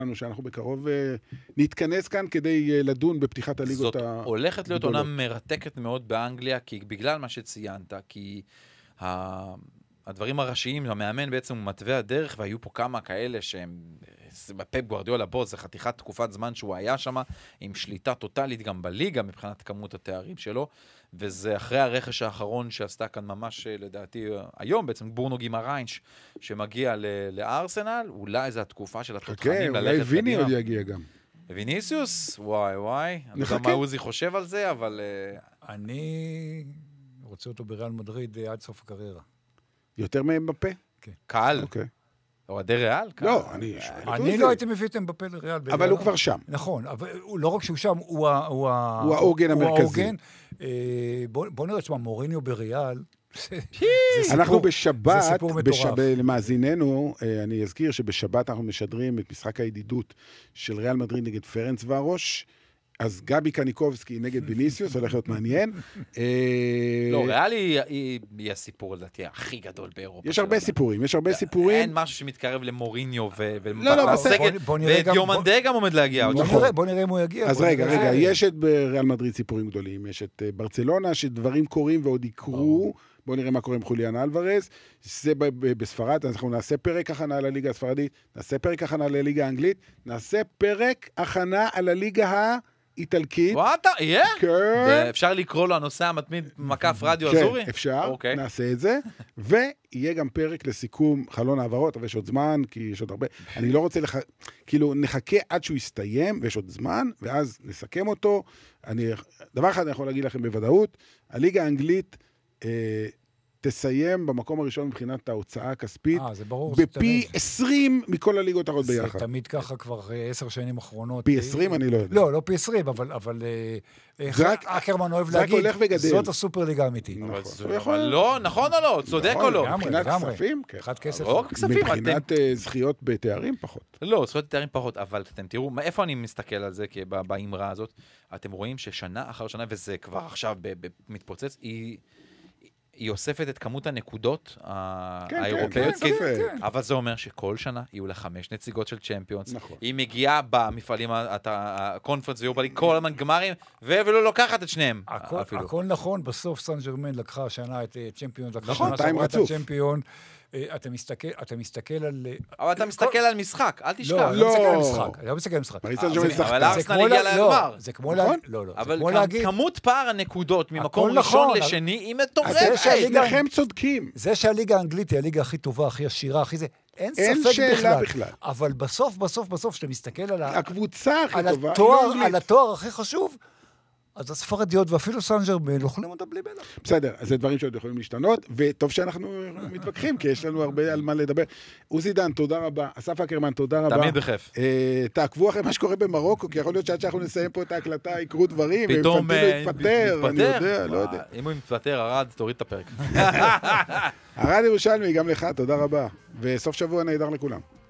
שאנחנו בקרוב נתכנס כאן כדי לדון בפתיחת הליגות. זאת הולכת להיות עונה מרתקת מאוד באנגליה, כי בגלל מה שציינת, כי הדברים הראשיים, המאמן בעצם הוא מטבע הדרך, והיו פה כמה כאלה שהם, בפפ גוארדיולה בוס, זה חתיכת תקופת זמן שהוא היה שם, עם שליטה טוטלית גם בליגה, מבחינת כמות התארים שלו, וזה אחרי הרכש האחרון שעשתה כאן ממש, לדעתי, היום בעצם, בורנו גימריינש, שמגיע לארסנל, אולי זו התקופה של התותחנים ללכת קדימה. אולי ויני עוד יגיע גם. ויניסיוס? וואי. אני יודע מה עוזי חושב על זה, אבל... אני רוצה אותו בריאל מדריד עד סוף הקריירה. יותר מהם בפה? כן. קהל? אוקיי. אוהדי ריאל? לא, אני לא הייתי מביא אותם בפה לריאל. אבל הוא כבר שם. נכון, אבל לא רק שהוא שם, הוא העוגן המרכזי. בוא נראה שמה, מוריניו בריאל, אנחנו בשבת, למאזיננו, אני אזכיר שבשבת אנחנו משדרים את משחק הידידות של ריאל מדריד נגד פרנץ ורוש, אז גבי קניקובסקי נגד ויניסיוס, הולך להיות מעניין. לא, ריאל היא הסיפור, לדעתי, הכי גדול באירופה. יש הרבה סיפורים. אין משהו שמתקרב למוריניו והסגל, ודיומנדה גם עומד להגיע. בוא נראה אם הוא יגיע. אז רגע, יש את בריאל מדריד סיפורים גדולים, יש את ברצלונה, שדברים קורים ועוד יקרו, בואו נראה מה קורה עם חוליאן אלוורז, זה בספרד, אנחנו נעשה פרק הכנה על הליגה הספרדית, נעשה פרק הכנה על הליגה האנגלית, נעשה פרק הכנה על הליגה איטלקית. וואטה, יהיה? כן. אפשר לקרוא לו הנושא המתמיד מקף רדיו אזורי? כן, אפשר, נעשה את זה. ויהיה גם פרק לסיכום חלון העברות, אבל יש עוד זמן, כי יש עוד הרבה. אני לא רוצה כאילו נחכה עד שהוא יסתיים, ויש עוד זמן, ואז נסכם אותו. דבר אחד אני יכול להגיד לכם בוודאות, הליגה האנגלית תסיים במקום הראשון מבחינת ההוצאה הכספית, בפי 20 מכל הליגות הרעות ביחד. זה תמיד ככה כבר 10 שנים אחרונות. פי 20 אני לא יודע. לא פי 20, אבל אקרמן אוהב להגיד, זאת הסופר ליגה האמיתית. לא, נכון או לא? צודק או לא? מבחינת כספים, כן. מבחינת זכיות בתארים פחות. לא, זכיות בתארים פחות, אבל אתם תראו, איפה אני מסתכל על זה באמרה הזאת? אתם רואים ששנה אחר שנה, וזה כבר עכשיו מתפוצץ, היא אוספת את כמות הנקודות האירופאיות, אבל זה אומר שכל שנה יהיו לה 5 נציגות של צ'מפיונס, היא מגיעה במפעלים הקונפרנס ויורבה ליג, כל הזמן גמרים, ולא לוקחת את שניהם. הכל נכון, בסוף סן ז'רמן לקחה השנה את צ'מפיון, לקחה שנה שעברה את הצ'מפיון, אתה מסתכל על... אבל אתה מסתכל על משחק, אל תשכח. לא, לא מסתכל על משחק. אבל ארסנל הגיע לגמר. זה כמו להגיד... כמות פער הנקודות ממקום ראשון לשני היא מטורפת. לכם צודקים. זה שהליגה האנגלית היא הליגה הכי טובה, הכי עשירה, הכי זה, אין ספק בכלל. אבל בסוף, שאתה מסתכל על הקבוצה הכי טובה, על התואר הכי חשוב, אז הספרדיות ואפילו סן ז'רמן אוכלים אותה בלי בלח. בסדר, אז זה דברים שעוד יכולים להשתנות, וטוב שאנחנו מתווכחים, כי יש לנו הרבה על מה לדבר. עוזי דן, תודה רבה. אסף אקרמן, תודה רבה. תמיד בכיף. תעקבו אחרי מה שקורה במרוקו, כי יכול להיות שעד שאנחנו נסיים פה את ההקלטה, יקרו דברים, פתאום יתפטר, אני יודע, לא יודע. אם הוא מתפטר, ארד, תוריד את הפרק. ארד ירושלמי, גם לך, תודה רבה. וסוף שבוע נהדר לכולם.